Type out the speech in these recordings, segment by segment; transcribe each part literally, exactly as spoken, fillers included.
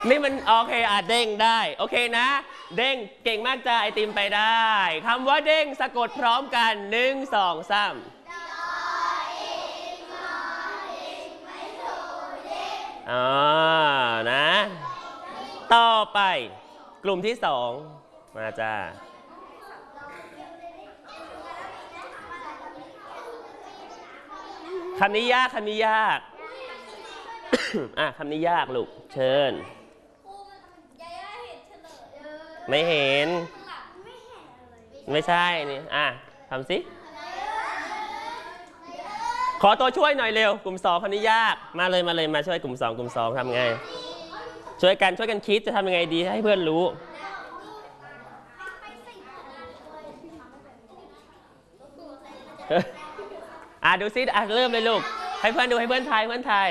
นี่มันโอเคอ่ะเด้งได้โอเคนะเด้งเก่งมากจ้าไอติมไปได้คำว่าเด้งสะกดพร้อมกันหนึ่งสองสามอ๋อนะต่อไปกลุ่มที่สองมาจ้าคำนี้ยากคำนี้ยากอ่ะคำนี้ยากลูกเชิญไม่เห็นไม่ใช่นี่อ่ะทำสิขอตัวช่วยหน่อยเร็วกลุ่มสองคำนี้ยากมาเลยมาเลยมาช่วยกลุ่มสองกลุ่มสองทำไงช่วยกันช่วยกันคิดจะทำยังไงดีให้เพื่อนรู้อ่ะดูซิอ่ะเริ่มเลยลูกให้เพื่อนดูให้เพื่อนทายเพื่อนทาย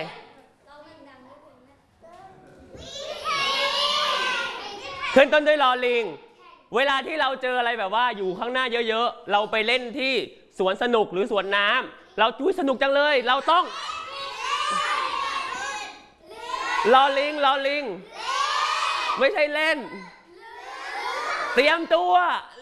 ขึ้นต้นด้วยลอลิงเวลาที่เราเจออะไรแบบว่าอยู่ข้างหน้าเยอะๆเราไปเล่นที่สวนสนุกหรือสวนน้ำเราจุ้ยสนุกจังเลยเราต้องลอลิงลอลิงไม่ใช่เล่นเตรียมตัว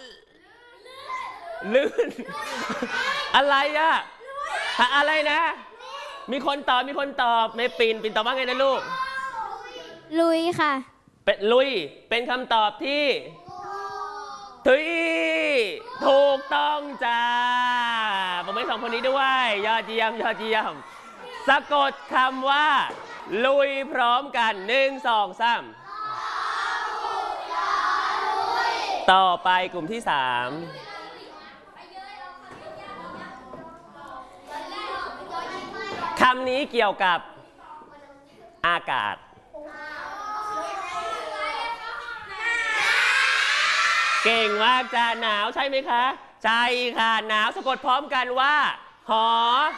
ลื่นอะไรอะอะไรนะมีคนตอบมีคนตอบไม่ปินปินตอบว่าไงนะลูกลุยค่ะเป็นลุยเป็นคำตอบที่ทุยถูกต้องจ้าผมไม่สองคนนี้ด้วยยอดเยี่ยมยอดเยี่ยมสะกดคำว่าลุยพร้อมกันหนึ่งสองสามต่อไปกลุ่มที่สามคำนี้เกี่ยวกับอากาศเก่งมากจ้าหนาวใช่ไหมคะใช่ค่ะหนาวสะกดพร้อมกันว่าหอ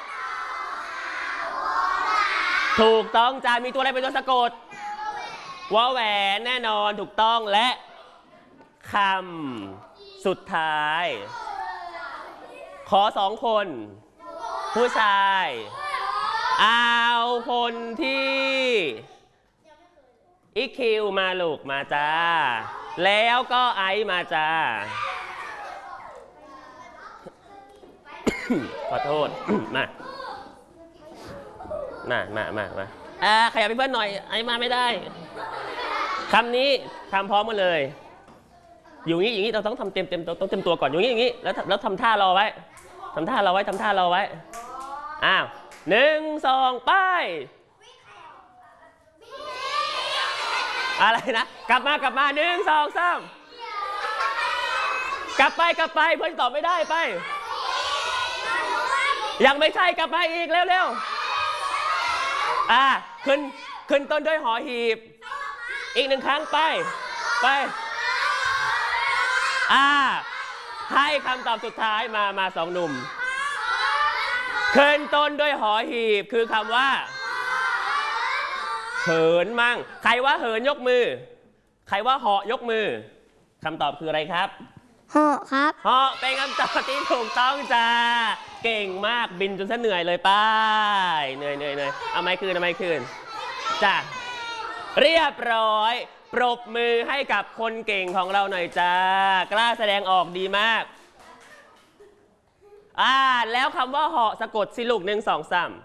ถูกต้องจ้ามีตัวอะไรเป็นตัวสะกดวอแหวนแน่นอนถูกต้องและคำสุดท้ายขอสองคนผู้ชายเอาคนที่อีคิวมาลูกมาจ้าแล้วก็ไอซ์มาจ้าขอโทษมามามามามาอ่าขยับไปเพื่อนหน่อยไอซ์มาไม่ได้คำนี้ทำพร้อมกันเลยอยู่งี้อย่างนี้เราต้องทำเต็มเต็มต้องเต็มตัวก่อนอยู่งี้อย่างนี้แล้วแล้วทำท่ารอไว้ทำท่ารอไว้ทำท่ารอไว้อ้าวหนึ่งสองไปอะไรนะกลับมากลับมาหนึ่งสองสามกลับไปกลับไปเพื่อนตอบไม่ได้ไปยังไม่ใช่กลับมาอีกเร็วๆอ่าขึ้นขึ้นต้นด้วยหอหีบอีกหนึ่งครั้งไปไปอ่าให้คำตอบสุดท้ายมามาสองหนุ่มขึ้นต้นด้วยหอหีบคือคำว่าเหินมั่งใครว่าเหินยกมือใครว่าเหาะยกมือคำตอบคืออะไรครับเหาะครับเหาะเป็นคำตอบที่ถูกต้องจ้าเก่งมากบินจนซะเหนื่อยเลยป้ายเหนื่อยเหนื่อยเหนื่อยเอาไม้คืนเอาไม้คืนจ้าเรียบร้อยปรบมือให้กับคนเก่งของเราหน่อยจ้ากล้าแสดงออกดีมากอ่าแล้วคำว่าเหาะสะกดสิลูกหนึ่งสองสาม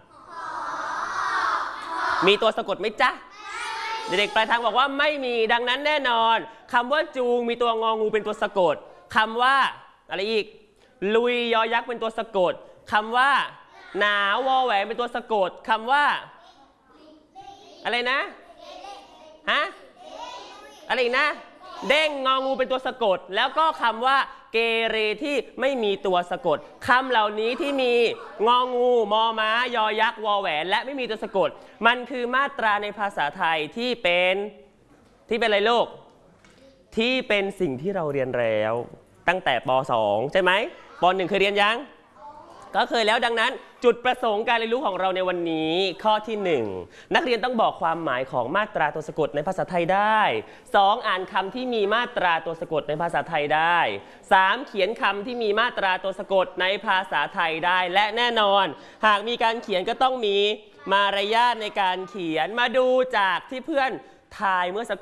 มีตัวสะกดไหมจ๊ะเด็กๆปลายทางบอกว่าไม่มีดังนั้นแน่นอนคำว่าจูงมีตัวงองูเป็นตัวสะกดคำว่าอะไรอีกลุยยอยักษ์เป็นตัวสะกดคำว่าหนาววอแหวนเป็นตัวสะกดคำว่าอะไรนะฮะอะไรอีกนะเด้งงองูเป็นตัวสะกดแล้วก็คำว่าเกเรที่ไม่มีตัวสะกดคำเหล่านี้ที่มีงองูมอม้ายอยักษ์วอแหวนและไม่มีตัวสะกดมันคือมาตราในภาษาไทยที่เป็นที่เป็นอะไรลูกที่เป็นสิ่งที่เราเรียนแล้วตั้งแต่ป สอง ใช่ไหมป หนึ่งเคยเรียนยังก็เคยแล้วดังนั้นจุดประสงค์การเรียนรู้ของเราในวันนี้ข้อที่หนึ่งนักเรียนต้องบอกความหมายของมาตราตัวสะกดในภาษาไทยได้สองอ่านคำที่มีมาตราตัวสะกดในภาษาไทยได้สามเขียนคำที่มีมาตราตัวสะกดในภาษาไทยได้และแน่นอนหากมีการเขียนก็ต้องมีมารยาทในการเขียนมาดูจากที่เพื่อนทายเมื่อสัก